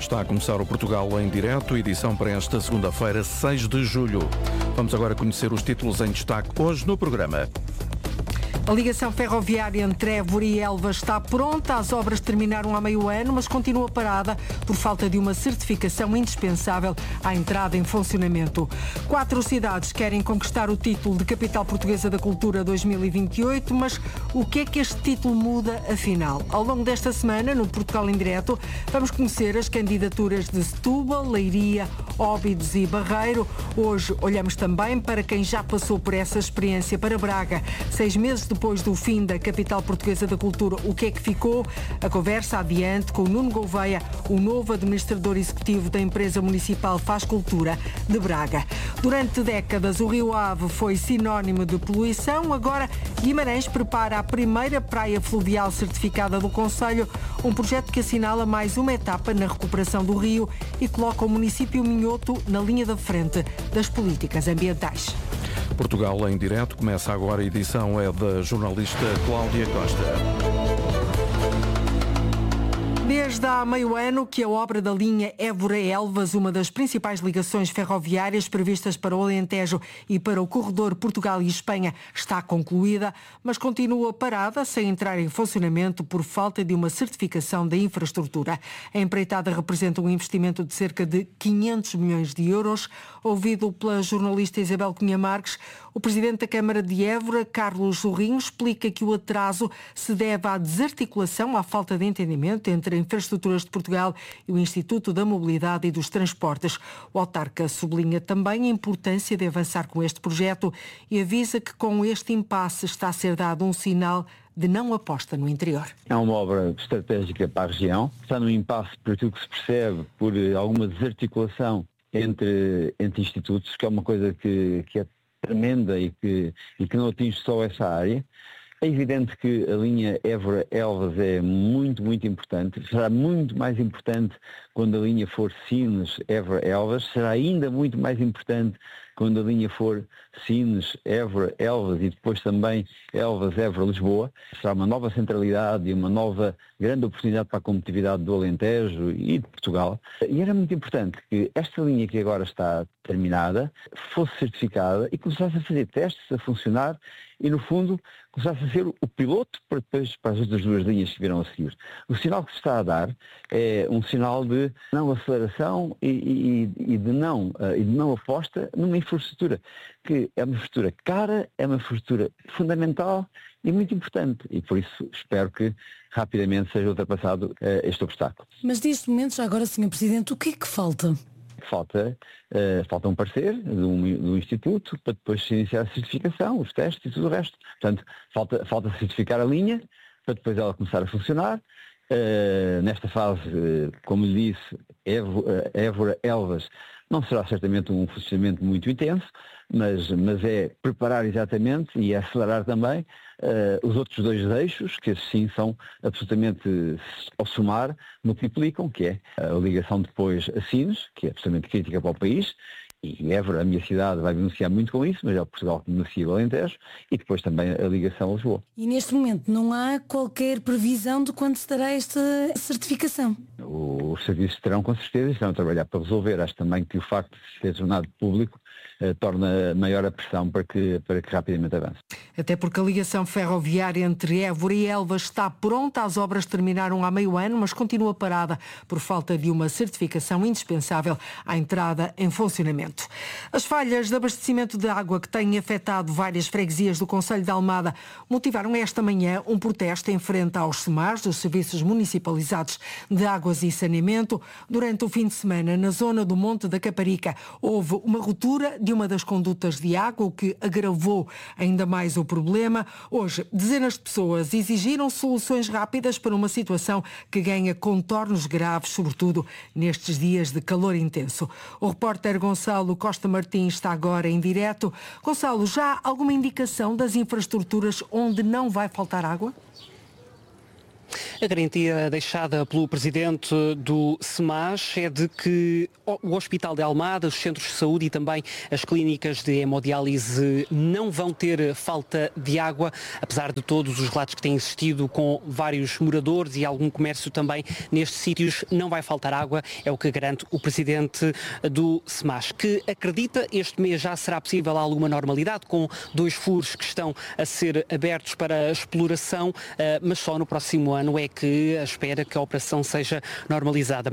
Está a começar o Portugal em direto, edição para esta segunda-feira, 6 de julho. Vamos agora conhecer os títulos em destaque hoje no programa. A ligação ferroviária entre Évora e Elvas está pronta. As obras terminaram há meio ano, mas continua parada por falta de uma certificação indispensável à entrada em funcionamento. 4 cidades querem conquistar o título de Capital Portuguesa da Cultura 2028, mas o que é que este título muda, afinal? Ao longo desta semana, no Portugal em Direto, vamos conhecer as candidaturas de Setúbal, Leiria, Óbidos e Barreiro. Hoje olhamos também para quem já passou por essa experiência, para Braga. 6 meses depois do fim da Capital Portuguesa da Cultura, o que é que ficou? A conversa adiante com o Nuno Gouveia, o novo administrador executivo da empresa municipal Faz Cultura de Braga. Durante décadas, o Rio Ave foi sinónimo de poluição. Agora, Guimarães prepara a primeira praia fluvial certificada do concelho, um projeto que assinala mais uma etapa na recuperação do rio e coloca o município minhoto na linha da frente das políticas ambientais. Portugal em direto, começa agora. A edição é da jornalista Cláudia Costa. Desde há meio ano que a obra da linha Évora-Elvas, uma das principais ligações ferroviárias previstas para o Alentejo e para o corredor Portugal e Espanha, está concluída, mas continua parada sem entrar em funcionamento por falta de uma certificação da infraestrutura. A empreitada representa um investimento de cerca de 500 milhões de euros. Ouvido pela jornalista Isabel Cunha Marques, o presidente da Câmara de Évora, Carlos Zorrinho, explica que o atraso se deve à desarticulação, à falta de entendimento entre a Infraestruturas de Portugal e o Instituto da Mobilidade e dos Transportes. O autarca sublinha também a importância de avançar com este projeto e avisa que com este impasse está a ser dado um sinal de não aposta no interior. É uma obra estratégica para a região, está num impasse por aquilo que se percebe, por alguma desarticulação entre institutos, que é uma coisa que é tremenda e que não atinge só essa área. É evidente que a linha Évora-Elvas é muito, muito importante. Será muito mais importante quando a linha for Sines, Évora-Elvas. Será ainda muito mais importante quando a linha for Sines, Évora, Elvas e depois também Elvas, Évora, Lisboa. Será uma nova centralidade e uma nova grande oportunidade para a competitividade do Alentejo e de Portugal. E era muito importante que esta linha que agora está terminada fosse certificada e começasse a fazer testes, a funcionar e, no fundo, começasse a ser o piloto para depois para as outras duas linhas que virão a seguir. O sinal que se está a dar é um sinal de não aceleração e de não aposta numa infraestrutura que é uma infraestrutura cara, é uma infraestrutura fundamental e muito importante. E por isso espero que rapidamente seja ultrapassado este obstáculo. Mas neste momento, já agora, Sr. Presidente, o que é que falta? Falta um parecer do Instituto para depois se iniciar a certificação, os testes e tudo o resto. Portanto, falta certificar a linha para depois ela começar a funcionar. Nesta fase, como lhe disse, Évora-Elvas não será certamente um funcionamento muito intenso, mas é preparar exatamente e acelerar também os outros dois eixos, que esses sim são absolutamente, ao somar, multiplicam, que é a ligação depois a Sines, que é absolutamente crítica para o país, e Évora, a minha cidade, vai beneficiar muito com isso, mas é o Portugal que beneficia o Alentejo, e depois também a ligação a Lisboa. E neste momento não há qualquer previsão de quando se dará esta certificação? Os serviços terão com certeza, estão a trabalhar para resolver. Acho também que o facto de ser tornado público torna maior a pressão para que rapidamente avance. Até porque a ligação ferroviária entre Évora e Elvas está pronta. As obras terminaram há meio ano, mas continua parada por falta de uma certificação indispensável à entrada em funcionamento. As falhas de abastecimento de água que têm afetado várias freguesias do concelho de Almada motivaram esta manhã um protesto em frente aos SEMARs, os Serviços Municipalizados de Águas e Saneamento. Durante o fim de semana, na zona do Monte da Caparica, houve uma ruptura de uma das condutas de água, o que agravou ainda mais o problema. Hoje, dezenas de pessoas exigiram soluções rápidas para uma situação que ganha contornos graves, sobretudo nestes dias de calor intenso. O repórter Gonçalo Costa Martins está agora em direto. Gonçalo, já há alguma indicação das infraestruturas onde não vai faltar água? A garantia deixada pelo presidente do SEMAS é de que o Hospital de Almada, os centros de saúde e também as clínicas de hemodiálise não vão ter falta de água, apesar de todos os relatos que têm existido com vários moradores e algum comércio também nestes sítios, não vai faltar água, é o que garante o presidente do SEMAS, que acredita este mês já será possível alguma normalidade, com 2 furos que estão a ser abertos para a exploração, mas só no próximo ano é que espera que a operação seja normalizada.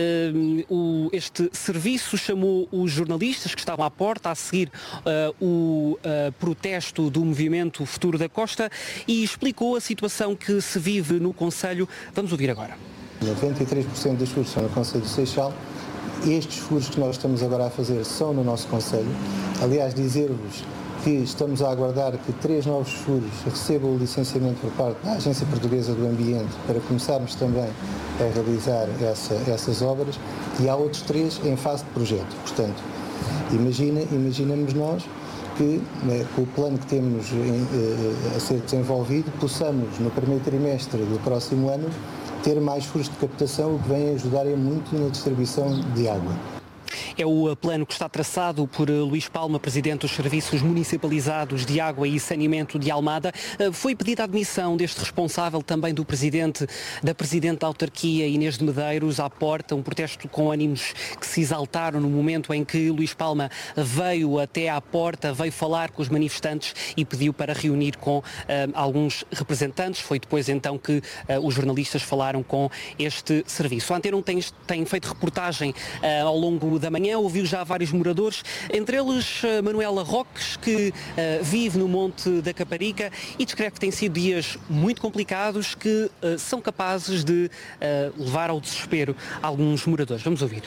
Este serviço chamou os jornalistas que estavam à porta a seguir o protesto do movimento Futuro da Costa e explicou a situação que se vive no concelho. Vamos ouvir agora. 93% dos furos são no concelho de Seixal. Estes furos que nós estamos agora a fazer são no nosso concelho. Aliás, dizer-vos que estamos a aguardar que 3 novos furos recebam o licenciamento por parte da Agência Portuguesa do Ambiente para começarmos também a realizar essas obras, e há outros 3 em fase de projeto. Portanto, imaginamos nós que, com o plano que temos a ser desenvolvido, possamos, no primeiro trimestre do próximo ano, ter mais furos de captação, o que vem ajudar muito na distribuição de água. É o plano que está traçado por Luís Palma, presidente dos Serviços Municipalizados de Água e Saneamento de Almada. Foi pedida a admissão deste responsável, também da Presidente da Autarquia, Inês de Medeiros, à porta, um protesto com ânimos que se exaltaram no momento em que Luís Palma veio até à porta, veio falar com os manifestantes e pediu para reunir com alguns representantes. Foi depois então que os jornalistas falaram com este serviço. A Antena tem feito reportagem ao longo da manhã, ouviu já vários moradores, entre eles Manuela Roques, que vive no Monte da Caparica e descreve que têm sido dias muito complicados que são capazes de levar ao desespero alguns moradores. Vamos ouvir.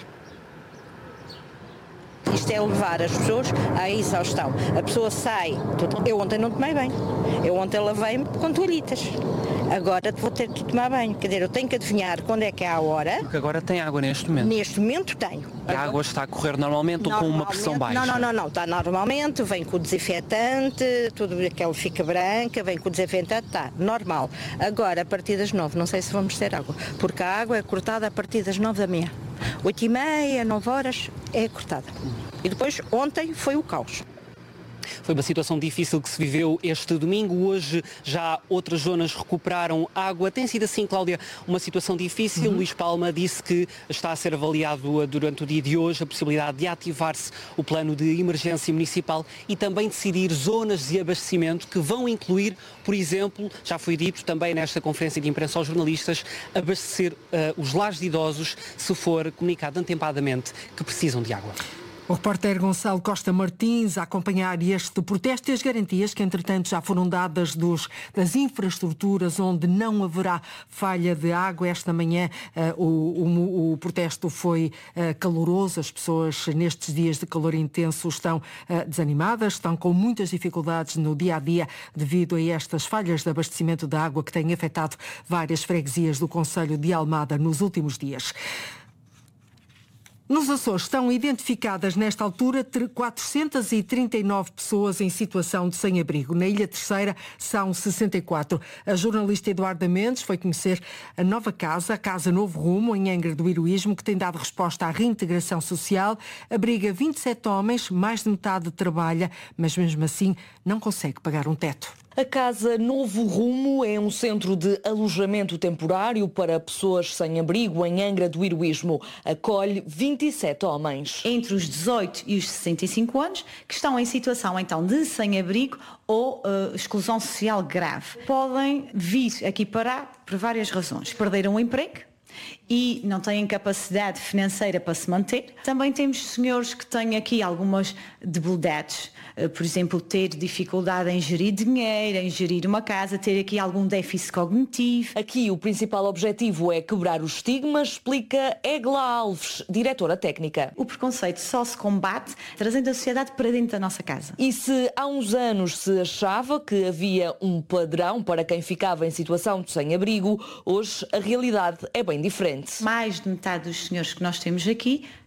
Isto é levar as pessoas à exaustão. A pessoa sai. Eu ontem não tomei banho. Eu ontem lavei-me com toalhitas. Agora vou ter que tomar banho. Quer dizer, eu tenho que adivinhar quando é que é a hora. Porque agora tem água neste momento. Neste momento tenho. A água está a correr normalmente ou com uma pressão baixa? Não. Está normalmente, vem com o desinfetante, tudo aquilo fica branca, vem com o desinfetante, está normal. Agora, a partir das 9, não sei se vamos ter água, porque a água é cortada a partir das 9 da manhã. 8h30, 9 horas é cortada. E depois, ontem, foi o caos. Foi uma situação difícil que se viveu este domingo. Hoje já outras zonas recuperaram água. Tem sido assim, Cláudia, uma situação difícil. Luís Palma disse que está a ser avaliado durante o dia de hoje a possibilidade de ativar-se o plano de emergência municipal e também decidir zonas de abastecimento que vão incluir, por exemplo, já foi dito também nesta conferência de imprensa aos jornalistas, abastecer os lares de idosos se for comunicado antepadamente que precisam de água. O repórter Gonçalo Costa Martins a acompanhar este protesto e as garantias que, entretanto, já foram dadas das infraestruturas onde não haverá falha de água. Esta manhã o protesto foi caloroso. As pessoas, nestes dias de calor intenso, estão desanimadas, estão com muitas dificuldades no dia-a-dia devido a estas falhas de abastecimento de água que têm afetado várias freguesias do concelho de Almada nos últimos dias. Nos Açores estão identificadas nesta altura 439 pessoas em situação de sem-abrigo. Na Ilha Terceira são 64. A jornalista Eduarda Mendes foi conhecer a nova casa, a Casa Novo Rumo, em Angra do Heroísmo, que tem dado resposta à reintegração social. Abriga 27 homens, mais de metade trabalha, mas mesmo assim não consegue pagar um teto. A Casa Novo Rumo é um centro de alojamento temporário para pessoas sem abrigo em Angra do Heroísmo. Acolhe 27 homens. Entre os 18 e os 65 anos, que estão em situação então de sem-abrigo ou exclusão social grave. Podem vir aqui parar por várias razões. Perderam o emprego e não têm capacidade financeira para se manter. Também temos senhores que têm aqui algumas debilidades, por exemplo, ter dificuldade em gerir dinheiro, em gerir uma casa, ter aqui algum déficit cognitivo. Aqui o principal objetivo é quebrar os estigmas, explica Egla Alves, diretora técnica. O preconceito só se combate trazendo a sociedade para dentro da nossa casa. E se há uns anos se achava que havia um padrão para quem ficava em situação de sem-abrigo, hoje a realidade é bem diferente. Mais de metade dos senhores que nós temos aqui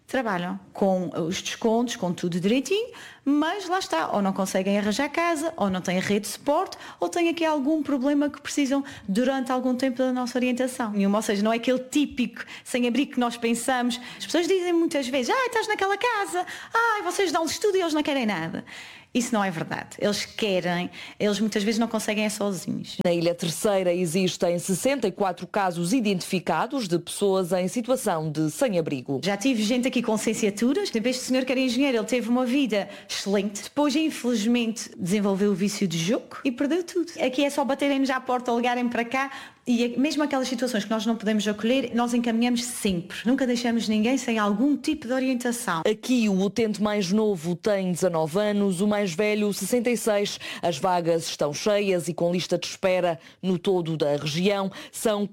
trabalham com os descontos, com tudo direitinho, mas lá está, ou não conseguem arranjar casa, ou não têm rede de suporte, ou têm aqui algum problema que precisam durante algum tempo da nossa orientação. Ou seja, não é aquele típico sem-abrigo que nós pensamos. As pessoas dizem muitas vezes, estás naquela casa, vocês dão-lhes estudo e eles não querem nada. Isso não é verdade. Eles querem, eles muitas vezes não conseguem sozinhos. Na Ilha Terceira existem 64 casos identificados de pessoas em situação de sem-abrigo. Já tive gente aqui com licenciaturas. Este senhor que era engenheiro, ele teve uma vida excelente. Depois, infelizmente, desenvolveu o vício de jogo e perdeu tudo. Aqui é só baterem-nos à porta ou ligarem para cá. E mesmo aquelas situações que nós não podemos acolher, nós encaminhamos sempre. Nunca deixamos ninguém sem algum tipo de orientação. Aqui o utente mais novo tem 19 anos, o mais velho 66. As vagas estão cheias e com lista de espera no todo da região. São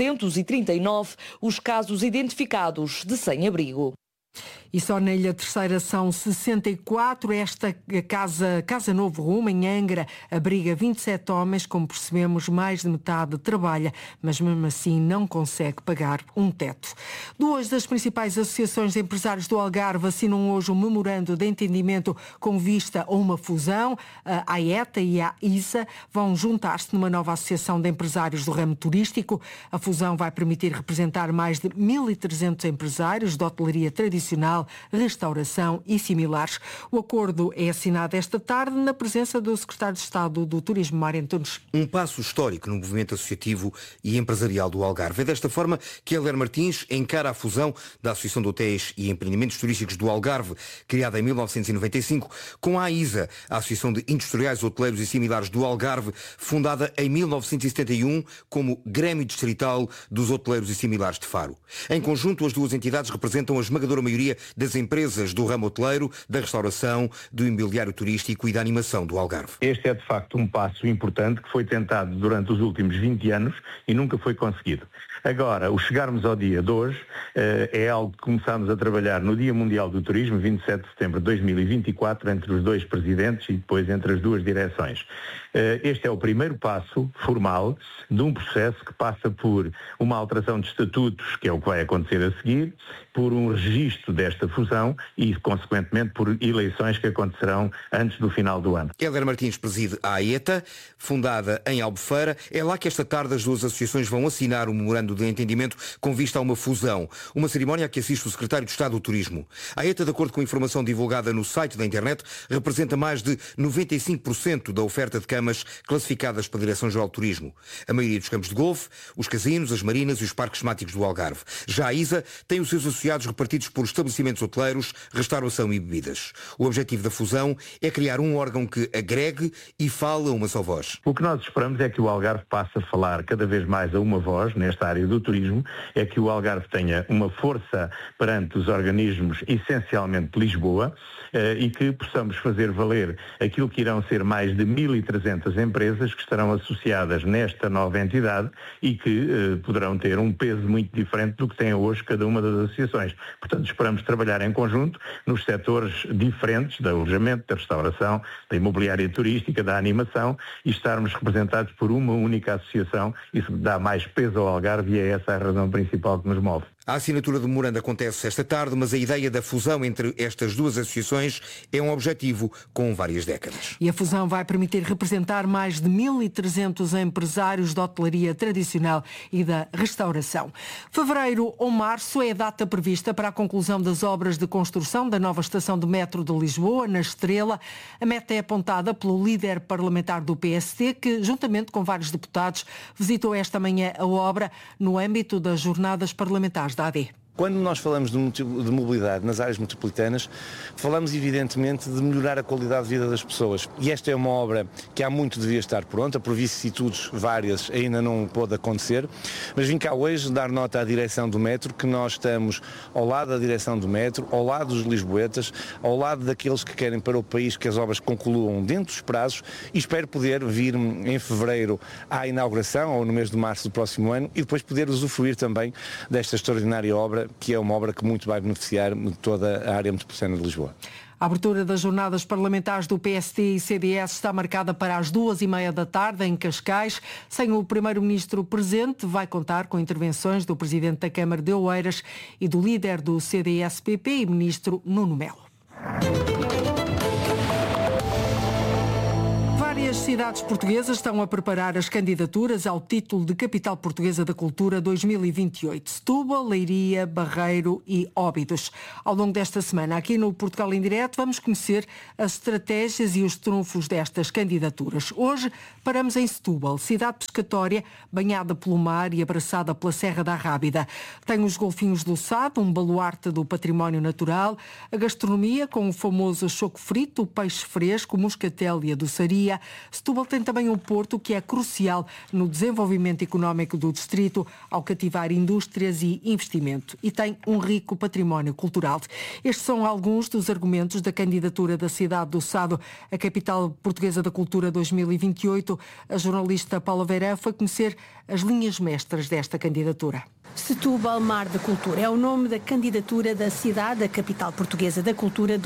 439 os casos identificados de sem-abrigo. E só na Ilha Terceira são 64. Esta Casa Novo Rumo, em Angra, abriga 27 homens. Como percebemos, mais de metade trabalha, mas mesmo assim não consegue pagar um teto. Duas das principais associações de empresários do Algarve assinam hoje um memorando de entendimento com vista a uma fusão. A AETA e a ISA vão juntar-se numa nova associação de empresários do ramo turístico. A fusão vai permitir representar mais de 1.300 empresários de hotelaria tradicional, restauração e similares. O acordo é assinado esta tarde na presença do Secretário de Estado do Turismo, Mário Antunes. Um passo histórico no movimento associativo e empresarial do Algarve. É desta forma que Helder Martins encara a fusão da Associação de Hotéis e Empreendimentos Turísticos do Algarve, criada em 1995, com a AISA, a Associação de Industriais, Hoteleiros e Similares do Algarve, fundada em 1971 como Grêmio Distrital dos Hoteleiros e Similares de Faro. Em conjunto, as duas entidades representam a esmagadora maioria das empresas do ramo hoteleiro, da restauração, do imobiliário turístico e da animação do Algarve. Este é de facto um passo importante que foi tentado durante os últimos 20 anos e nunca foi conseguido. Agora, o chegarmos ao dia de hoje é algo que começámos a trabalhar no Dia Mundial do Turismo, 27 de setembro de 2024, entre os dois presidentes e depois entre as duas direções. Este é o primeiro passo formal de um processo que passa por uma alteração de estatutos, que é o que vai acontecer a seguir, por um registro desta fusão e, consequentemente, por eleições que acontecerão antes do final do ano. Helder Martins preside a AETA, fundada em Albufeira. É lá que esta tarde as duas associações vão assinar um memorando de entendimento com vista a uma fusão. Uma cerimónia a que assiste o Secretário de Estado do Turismo. A AETA, de acordo com a informação divulgada no site da internet, representa mais de 95% da oferta de camas classificadas pela Direção-Geral do Turismo. A maioria dos campos de golfe, os casinos, as marinas e os parques temáticos do Algarve. Já a ISA tem os seus associados repartidos por estabelecimentos hoteleiros, restauração e bebidas. O objetivo da fusão é criar um órgão que agregue e fale a uma só voz. O que nós esperamos é que o Algarve passe a falar cada vez mais a uma voz nesta área do turismo, é que o Algarve tenha uma força perante os organismos essencialmente de Lisboa e que possamos fazer valer aquilo que irão ser mais de 1.300 empresas que estarão associadas nesta nova entidade e que poderão ter um peso muito diferente do que tem hoje cada uma das associações. Portanto, esperamos trabalhar em conjunto nos setores diferentes do alojamento, da restauração, da imobiliária turística, da animação e estarmos representados por uma única associação. Isso dá mais peso ao Algarve e é essa a razão principal que nos move. A assinatura do memorando acontece esta tarde, mas a ideia da fusão entre estas duas associações é um objetivo com várias décadas. E a fusão vai permitir representar mais de 1.300 empresários da hotelaria tradicional e da restauração. Fevereiro ou março é a data prevista para a conclusão das obras de construção da nova estação de metro de Lisboa, na Estrela. A meta é apontada pelo líder parlamentar do PSD, que, juntamente com vários deputados, visitou esta manhã a obra no âmbito das jornadas parlamentares da AD. Quando nós falamos de mobilidade nas áreas metropolitanas, falamos evidentemente de melhorar a qualidade de vida das pessoas. E esta é uma obra que há muito devia estar pronta, por vicissitudes várias ainda não pôde acontecer, mas vim cá hoje dar nota à direção do metro, que nós estamos ao lado da direção do metro, ao lado dos lisboetas, ao lado daqueles que querem para o país que as obras concluam dentro dos prazos e espero poder vir em fevereiro à inauguração ou no mês de março do próximo ano e depois poder usufruir também desta extraordinária obra, que é uma obra que muito vai beneficiar toda a área metropolitana de Lisboa. A abertura das jornadas parlamentares do PSD e CDS está marcada para as 2h30 da tarde em Cascais. Sem o primeiro-ministro presente, vai contar com intervenções do presidente da Câmara de Oeiras e do líder do CDS-PP e ministro Nuno Melo. Várias cidades portuguesas estão a preparar as candidaturas ao título de Capital Portuguesa da Cultura 2028. Setúbal, Leiria, Barreiro e Óbidos. Ao longo desta semana, aqui no Portugal em Direto, vamos conhecer as estratégias e os trunfos destas candidaturas. Hoje paramos em Setúbal, cidade pescatória, banhada pelo mar e abraçada pela Serra da Rábida. Tem os golfinhos do Sado, um baluarte do património natural, a gastronomia com o famoso choco frito, o peixe fresco, o moscatel e a doçaria. Setúbal tem também um porto que é crucial no desenvolvimento económico do distrito, ao cativar indústrias e investimento. E tem um rico património cultural. Estes são alguns dos argumentos da candidatura da cidade do Sado à Capital Portuguesa da Cultura 2028. A jornalista Paula Veirão foi conhecer as linhas mestras desta candidatura. Setúbal Mar da Cultura é o nome da candidatura da cidade à Capital Portuguesa da Cultura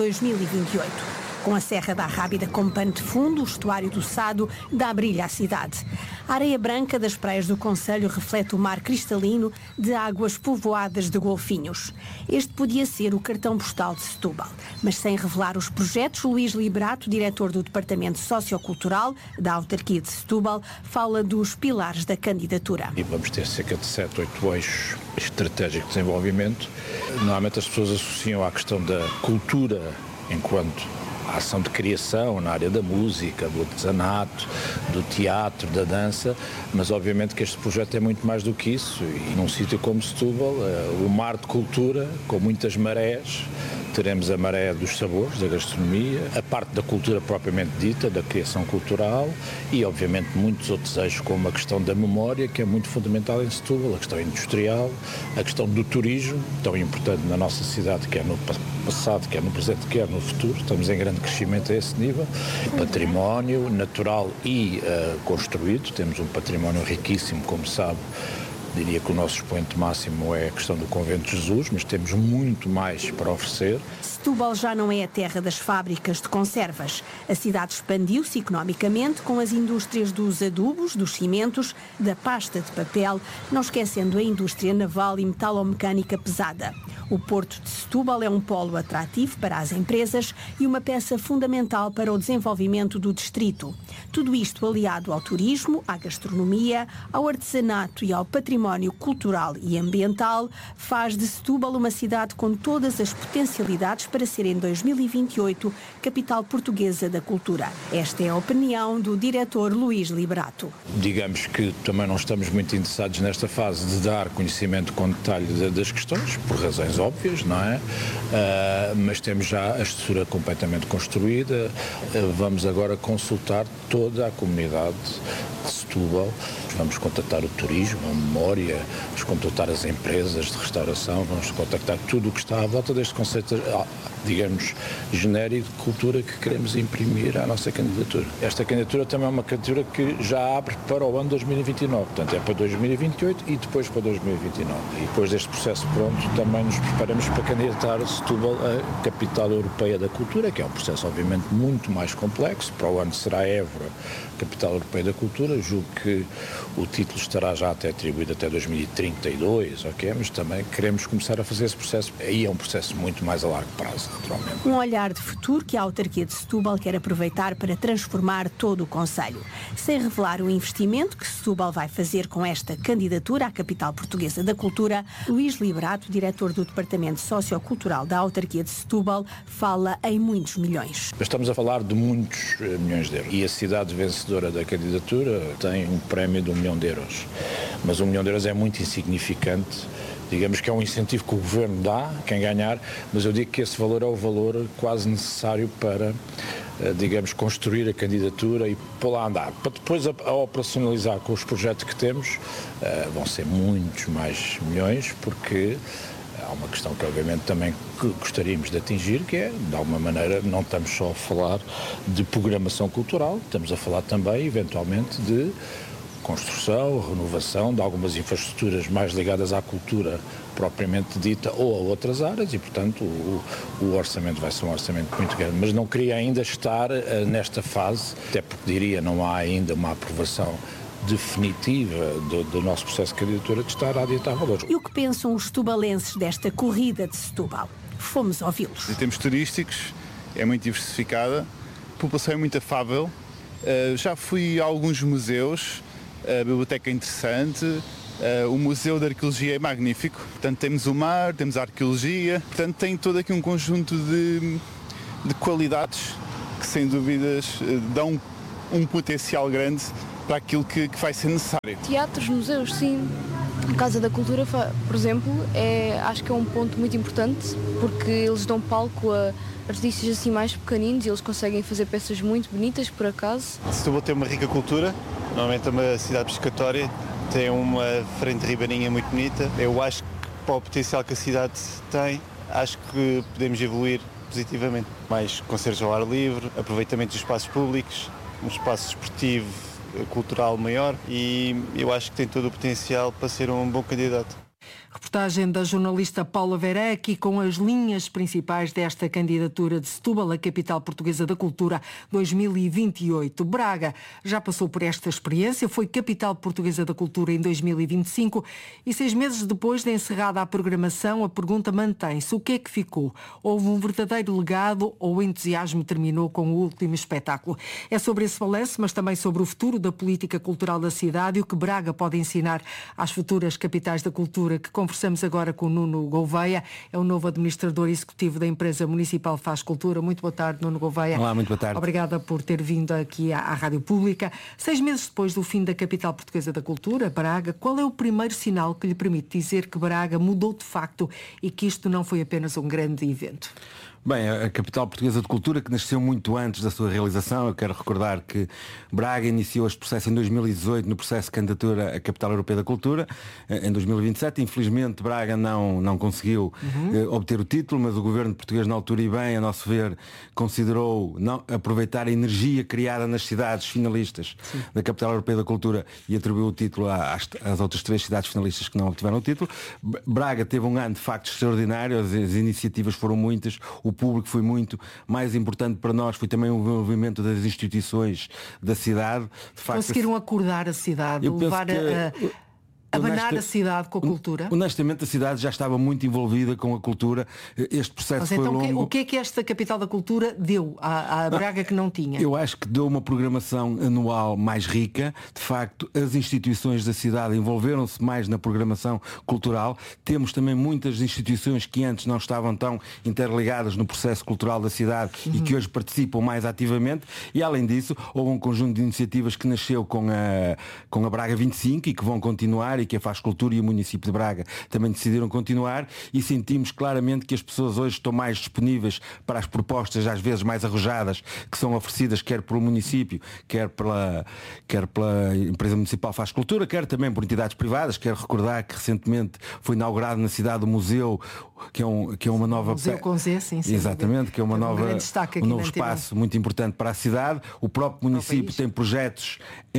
2028. Com a Serra da Rábida como pano de fundo, o estuário do Sado dá brilho à cidade. A areia branca das praias do concelho reflete o mar cristalino de águas povoadas de golfinhos. Este podia ser o cartão postal de Setúbal, mas sem revelar os projetos, Luís Liberato, diretor do Departamento Sociocultural da Autarquia de Setúbal, fala dos pilares da candidatura. E vamos ter cerca de 7, 8 eixos estratégicos de desenvolvimento. Normalmente as pessoas associam à questão da cultura enquanto a ação de criação na área da música, do artesanato, do teatro, da dança, mas obviamente que este projeto é muito mais do que isso. E num sítio como Setúbal, o mar de cultura, com muitas marés, teremos a maré dos sabores, da gastronomia, a parte da cultura propriamente dita, da criação cultural e obviamente muitos outros eixos, como a questão da memória, que é muito fundamental em Setúbal, a questão industrial, a questão do turismo, tão importante na nossa cidade, quer no passado, quer no presente, quer no futuro. Estamos em grande crescimento a esse nível. Património natural e construído, temos um património riquíssimo, como sabe. Diria que o nosso expoente máximo é a questão do Convento de Jesus, mas temos muito mais para oferecer. Setúbal já não é a terra das fábricas de conservas. A cidade expandiu-se economicamente com as indústrias dos adubos, dos cimentos, da pasta de papel, não esquecendo a indústria naval e metalomecânica pesada. O Porto de Setúbal é um polo atrativo para as empresas e uma peça fundamental para o desenvolvimento do distrito. Tudo isto aliado ao turismo, à gastronomia, ao artesanato e ao património cultural e ambiental, faz de Setúbal uma cidade com todas as potencialidades para ser em 2028 capital portuguesa da cultura. Esta é a opinião do diretor Luís Liberato. Digamos que também não estamos muito interessados nesta fase de dar conhecimento com detalhe das questões, por razões óbvias, não é? Mas temos já a estrutura completamente construída. Vamos agora consultar toda a comunidade de Setúbal. Vamos contactar o turismo, a memória, vamos contactar as empresas de restauração, vamos contactar tudo o que está à volta deste conceito, digamos, genérico de cultura que queremos imprimir à nossa candidatura. Esta candidatura também é uma candidatura que já abre para o ano 2029, portanto é para 2028 e depois para 2029. E depois deste processo pronto, também nos preparamos para candidatar Setúbal a Capital Europeia da Cultura, que é um processo obviamente muito mais complexo. Para o ano será Évora, Capital Europeia da Cultura. Julgo que o título estará já até atribuído até 2032, ok? Mas também queremos começar a fazer esse processo. Aí é um processo muito mais a largo prazo, naturalmente. Um olhar de futuro que a autarquia de Setúbal quer aproveitar para transformar todo o concelho. Sem revelar o investimento que Setúbal vai fazer com esta candidatura à Capital Portuguesa da Cultura, Luís Liberato, diretor do Departamento Sociocultural da autarquia de Setúbal, fala em muitos milhões. Estamos a falar de muitos milhões de euros. E a cidade vencedora da candidatura tem um prémio de 1 milhão de euros. Mas 1 milhão de euros é muito insignificante. Digamos que é um incentivo que o Governo dá a quem ganhar, mas eu digo que esse valor é o valor quase necessário para, digamos, construir a candidatura e pô-la a andar. Para depois a operacionalizar com os projetos que temos, vão ser muitos mais milhões, porque há uma questão que obviamente também gostaríamos de atingir, que é, de alguma maneira, não estamos só a falar de programação cultural, estamos a falar também, eventualmente, de construção, renovação de algumas infraestruturas mais ligadas à cultura propriamente dita ou a outras áreas e, portanto, o orçamento vai ser um orçamento muito grande. Mas não queria ainda estar nesta fase, até porque diria não há ainda uma aprovação definitiva do nosso processo de candidatura, de estar a adiantar valores. E o que pensam os setubalenses desta corrida de Setúbal? Fomos ouvi-los. Em termos turísticos, é muito diversificada, a população é muito afável, já fui a alguns museus, a biblioteca é interessante, o Museu de Arqueologia é magnífico, portanto temos o mar, temos a arqueologia, portanto tem todo aqui um conjunto de qualidades que sem dúvidas dão um potencial grande para aquilo que vai ser necessário. Teatros, museus, sim. A Casa da Cultura, por exemplo, acho que é um ponto muito importante porque eles dão palco a artistas assim mais pequeninos e eles conseguem fazer peças muito bonitas, por acaso. Setúbal tem uma rica cultura, normalmente é uma cidade pescatória, tem uma frente ribeirinha muito bonita. Eu acho que para o potencial que a cidade tem, acho que podemos evoluir positivamente. Mais concertos ao ar livre, aproveitamento dos espaços públicos, um espaço desportivo, cultural maior e eu acho que tem todo o potencial para ser um bom candidato. Reportagem da jornalista Paula Vera, aqui com as linhas principais desta candidatura de Setúbal, a capital portuguesa da cultura 2028. Braga já passou por esta experiência, foi capital portuguesa da cultura em 2025 e 6 meses depois de encerrada a programação, a pergunta mantém-se. O que é que ficou? Houve um verdadeiro legado ou o entusiasmo terminou com o último espetáculo? É sobre esse balanço, mas também sobre o futuro da política cultural da cidade e o que Braga pode ensinar às futuras capitais da cultura, que conversamos agora com o Nuno Gouveia, é o novo administrador executivo da empresa municipal Faz Cultura. Muito boa tarde, Nuno Gouveia. Olá, muito boa tarde. Obrigada por ter vindo aqui à Rádio Pública. 6 meses depois do fim da capital portuguesa da cultura, Braga, qual é o primeiro sinal que lhe permite dizer que Braga mudou de facto e que isto não foi apenas um grande evento? Bem, a capital portuguesa de cultura, que nasceu muito antes da sua realização. Eu quero recordar que Braga iniciou este processo em 2018 no processo de candidatura à capital europeia da cultura, em 2027. Infelizmente Braga não conseguiu obter o título, mas o governo português na altura, e bem, a nosso ver, considerou não aproveitar a energia criada nas cidades finalistas da capital europeia da cultura e atribuiu o título às outras 3 cidades finalistas que não obtiveram o título. Braga teve um ano de facto extraordinário, as iniciativas foram muitas, o público foi muito. Mais importante para nós foi também o envolvimento das instituições da cidade. De facto, conseguiram acordar a cidade, levar abanar a cidade com a cultura? Honestamente, a cidade já estava muito envolvida com a cultura. Este processo foi então, longo. O que é que esta capital da cultura deu à Braga que não tinha? Eu acho que deu uma programação anual mais rica. De facto, as instituições da cidade envolveram-se mais na programação cultural. Temos também muitas instituições que antes não estavam tão interligadas no processo cultural da cidade e que hoje participam mais ativamente. E, além disso, houve um conjunto de iniciativas que nasceu com a Braga 25 e que vão continuar, e que a Faz Cultura e o município de Braga também decidiram continuar, e sentimos claramente que as pessoas hoje estão mais disponíveis para as propostas, às vezes mais arrojadas, que são oferecidas quer pelo município, quer pela empresa municipal Faz Cultura, quer também por entidades privadas. Quero recordar que recentemente foi inaugurado na cidade o museu, que é uma nova... Museu com Z, sim. Exatamente, que é um novo espaço muito importante para a cidade. O próprio município tem projetos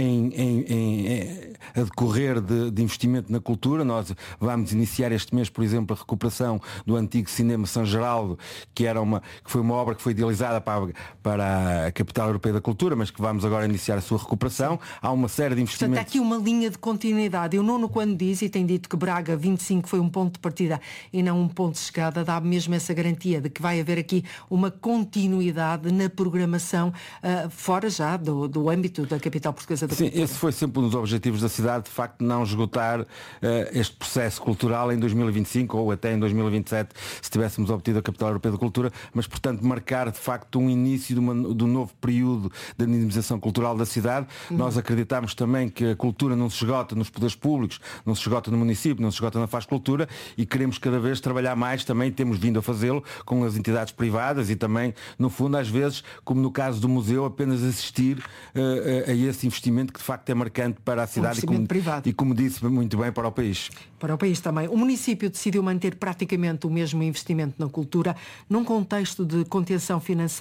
a decorrer de investimento na cultura. Nós vamos iniciar este mês, por exemplo, a recuperação do antigo Cinema São Geraldo, que foi uma obra que foi idealizada para a capital europeia da cultura, mas que vamos agora iniciar a sua recuperação. Há uma série de investimentos. Portanto, há aqui uma linha de continuidade. O Nuno, quando diz, e tem dito que Braga 25 foi um ponto de partida e não um ponto de chegada, dá mesmo essa garantia de que vai haver aqui uma continuidade na programação fora já do âmbito da capital portuguesa da cultura. Sim, esse foi sempre um dos objetivos da cidade, de facto, não esgotar este processo cultural em 2025 ou até em 2027, se tivéssemos obtido a capital europeia da cultura, mas, portanto, marcar de facto um início do novo período da dinamização cultural da cidade. Nós acreditamos também que a cultura não se esgota nos poderes públicos, não se esgota no município, não se esgota na Faz Cultura, e queremos cada vez trabalhar mais, também temos vindo a fazê-lo com as entidades privadas e também, no fundo, às vezes, como no caso do museu, apenas assistir a esse investimento que de facto é marcante para a cidade e como disse muito bem, para o país. Para o país também. O município decidiu manter praticamente o mesmo investimento na cultura num contexto de contenção financeira.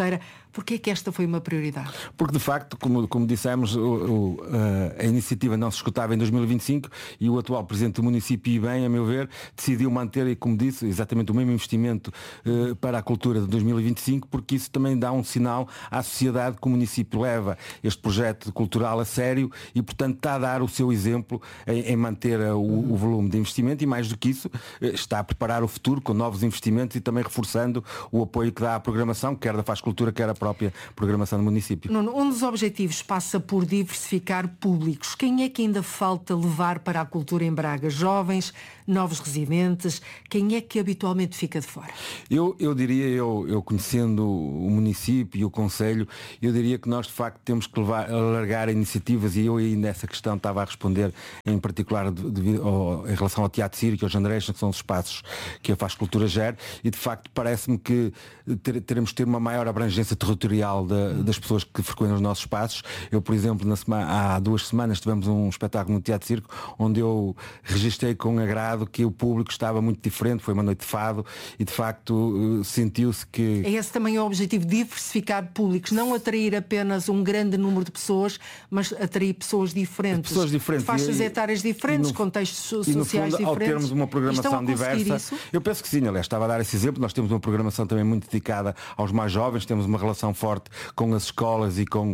Porquê é que esta foi uma prioridade? Porque de facto, como dissemos, a iniciativa não se escutava em 2025 e o atual Presidente do município, e bem, a meu ver, decidiu manter, e como disse, exatamente o mesmo investimento para a cultura de 2025, porque isso também dá um sinal à sociedade que o município leva este projeto cultural a sério e, portanto, está a dar o seu exemplo em manter o volume de investimento e, mais do que isso, está a preparar o futuro com novos investimentos e também reforçando o apoio que dá à programação, quer da Faz Cultura, quer a própria programação do município. Nuno, um dos objetivos passa por diversificar públicos. Quem é que ainda falta levar para a cultura em Braga? Jovens, novos residentes? Quem é que habitualmente fica de fora? Eu diria, eu conhecendo o município e o concelho, eu diria que nós de facto temos que alargar iniciativas, e eu aí nessa questão estava a responder em particular em relação ao Teatro Circo e aos Andrés, que são os espaços que a Faz Cultura gera, e de facto parece-me que teremos de ter uma maior abrangência territorial das pessoas que frequentam os nossos espaços. Eu, por exemplo, há 2 semanas tivemos um espetáculo no Teatro Circo onde eu registrei com agrado que o público estava muito diferente, foi uma noite de fado e de facto sentiu-se que... É esse também o objetivo, diversificar públicos, não atrair apenas um grande número de pessoas, mas atrair pessoas diferentes, faixas etárias diferentes, contextos sociais diferentes. Ao termos uma programação diversa, eu penso que sim, aliás, estava a dar esse exemplo, nós temos uma programação também muito dedicada aos mais jovens, temos uma relação forte com as escolas e com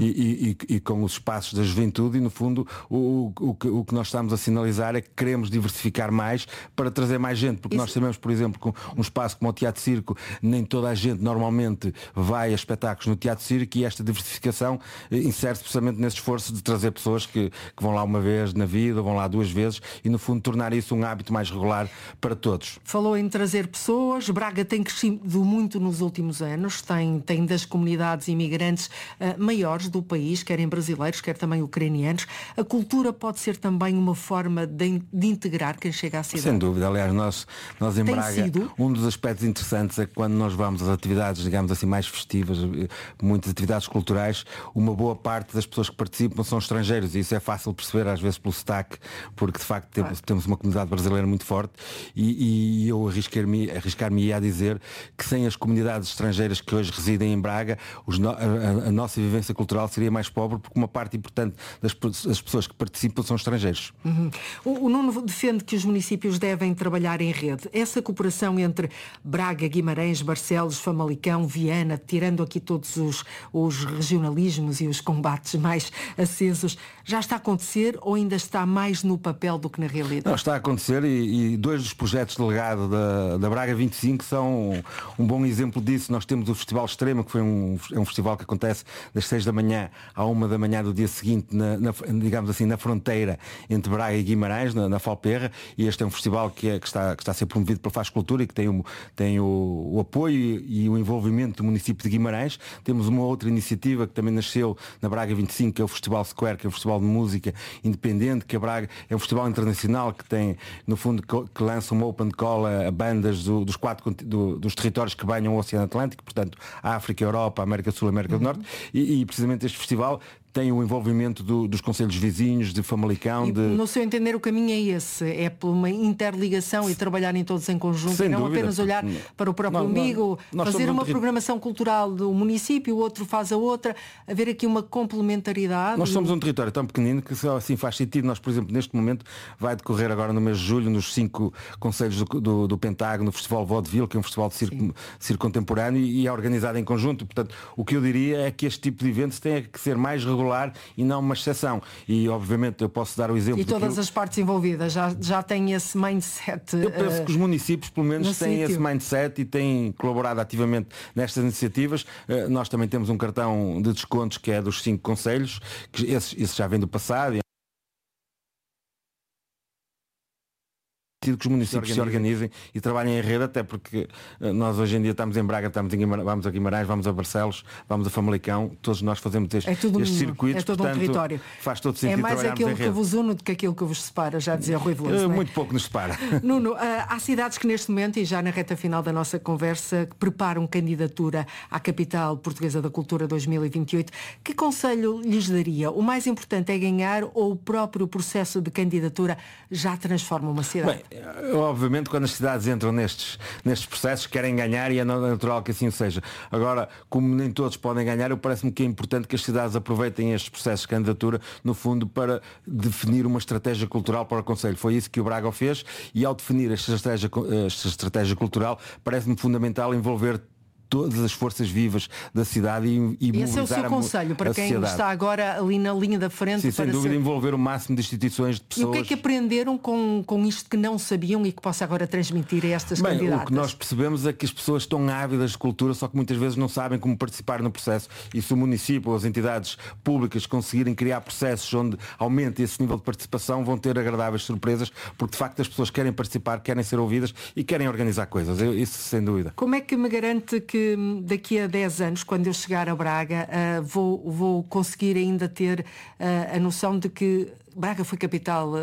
os espaços da juventude, e no fundo o que nós estamos a sinalizar é que queremos diversificar mais para trazer mais gente, porque nós sabemos, por exemplo, que um espaço como o Teatro Circo, nem toda a gente normalmente vai a espetáculos no Teatro Circo, e esta diversificação insere-se precisamente nesse esforço de trazer pessoas que vão lá uma vez na vida, vão lá 2 vezes, e no fundo tornar isso um hábito mais regular para todos. Falou em trazer pessoas. Braga tem crescido muito nos últimos anos, tem das comunidades imigrantes maiores do país, quer brasileiros, quer também ucranianos. A cultura pode ser também uma forma de integrar quem chega à cidade? Sem dúvida, aliás, nós em Braga, um dos aspectos interessantes é que quando nós vamos às atividades, digamos assim, mais festivas, muitas atividades culturais, uma boa parte das pessoas que participam são estrangeiros, e isso é fácil de perceber às vezes pelo sotaque, porque de facto temos uma comunidade brasileira muito forte, e eu arriscar-me a dizer que sem as comunidades estrangeiras que hoje residem em Braga, a nossa vivência cultural seria mais pobre, porque uma parte importante das pessoas que participam são estrangeiros. O Nuno defende que os municípios devem trabalhar em rede. Essa cooperação entre Braga, Guimarães, Barcelos, Famalicão, Viana, tirando aqui todos os regionalismos e os combates mais acesos, já está a acontecer ou ainda está mais no papel do que na realidade? Não, está a acontecer, e 2 dos projetos de legado da Braga 25 são um bom exemplo disso. Nós temos o Festival Extrema, que é um festival que acontece das 6 da manhã à 1 da manhã do dia seguinte, digamos assim, na fronteira entre Braga e Guimarães, na Falperra, e este é um festival que está a ser promovido pela Faz Cultura e que tem o apoio e o envolvimento do município de Guimarães. Temos uma outra iniciativa que também nasceu na Braga 25, que é o Festival Square, que é um festival de música independente, que a Braga é um festival internacional que tem, no fundo, que lança uma open call a bandas dos territórios que banham o Oceano Atlântico, portanto, a África, a Europa, a América do Sul, a América do Norte, e precisamente este festival tem o envolvimento dos concelhos vizinhos, de Famalicão. No seu entender, o caminho é esse, é por uma interligação e trabalharem todos em conjunto, sem e não dúvida, apenas olhar para o próprio amigo, fazer uma programação cultural do município, o outro faz a outra, haver aqui uma complementaridade. Nós somos um território tão pequenino que só assim faz sentido. Nós, por exemplo, neste momento vai decorrer agora no mês de julho, nos 5 concelhos do Pentágono, no Festival Vaudeville, que é um festival de circo contemporâneo, e é organizado em conjunto. Portanto, o que eu diria é que este tipo de eventos tem que ser mais regular e não uma exceção. E obviamente eu posso dar o exemplo. E todas as partes envolvidas já têm esse mindset. Eu penso que os municípios pelo menos têm esse mindset e têm colaborado ativamente nestas iniciativas. Nós também temos um cartão de descontos que é dos 5 concelhos, que esse já vem do passado. Que os municípios se organizem e trabalhem em rede, até porque nós hoje em dia estamos em Braga, vamos a Guimarães, vamos a Barcelos, vamos a Famalicão, todos nós fazemos estes circuitos, é todo portanto, um território. Faz todo sentido. É mais aquilo que vos une do que aquilo que vos separa, já dizia Rui Veloso. Muito pouco nos separa. Nuno, há cidades que neste momento, e já na reta final da nossa conversa, que preparam candidatura à Capital Portuguesa da Cultura 2028. Que conselho lhes daria? O mais importante é ganhar, ou o próprio processo de candidatura já transforma uma cidade? Bem, Obviamente, quando as cidades entram nestes processos, querem ganhar e é natural que assim seja. Agora, como nem todos podem ganhar, parece-me que é importante que as cidades aproveitem estes processos de candidatura, no fundo, para definir uma estratégia cultural para o Conselho. Foi isso que o Braga fez, e ao definir esta estratégia cultural, parece-me fundamental envolver todas as forças vivas da cidade e mobilizar esse é o seu conselho para quem está agora ali na linha da frente. Sim, sem dúvida, envolver o máximo de instituições, de pessoas. E o que é que aprenderam com isto que não sabiam e que possa agora transmitir a estas candidatas? O que nós percebemos é que as pessoas estão ávidas de cultura, só que muitas vezes não sabem como participar no processo, e se o município ou as entidades públicas conseguirem criar processos onde aumente esse nível de participação, vão ter agradáveis surpresas, porque de facto as pessoas querem participar, querem ser ouvidas e querem organizar coisas, isso sem dúvida. Como é que me garante que daqui a 10 anos, quando eu chegar a Braga, vou conseguir ainda ter a noção de que Braga foi capital